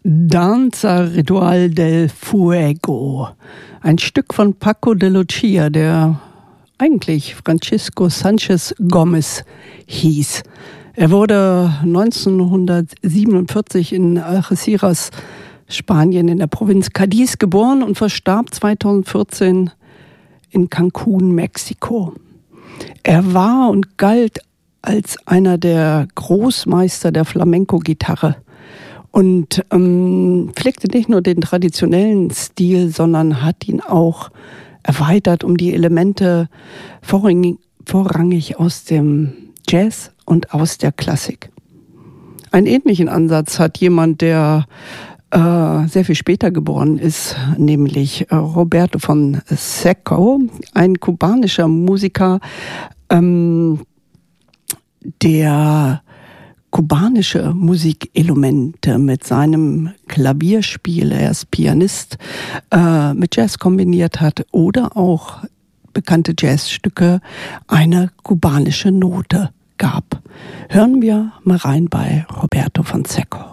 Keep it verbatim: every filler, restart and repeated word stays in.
Danza Ritual del Fuego. Ein Stück von Paco de Lucia, der eigentlich Francisco Sanchez Gomez hieß. Er wurde neunzehnhundertsiebenundvierzig in Algeciras, Spanien, in der Provinz Cádiz geboren und verstarb zweitausendvierzehn in Cancun, Mexiko. Er war und galt als einer der Großmeister der Flamenco-Gitarre und ähm, pflegte nicht nur den traditionellen Stil, sondern hat ihn auch erweitert um die Elemente vorrangig, vorrangig aus dem Jazz und aus der Klassik. Einen ähnlichen Ansatz hat jemand, der äh, sehr viel später geboren ist, nämlich äh, Roberto Fonseca, ein kubanischer Musiker, ähm, der kubanische Musikelemente mit seinem Klavierspiel, er ist Pianist, äh, mit Jazz kombiniert hat oder auch bekannte Jazzstücke eine kubanische Note gab. Hören wir mal rein bei Roberto Fonseca.